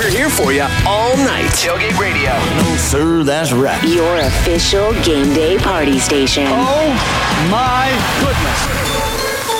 We're here for you all night. Tailgate Radio. No, sir, that's right. Your official game day party station. Oh, my goodness.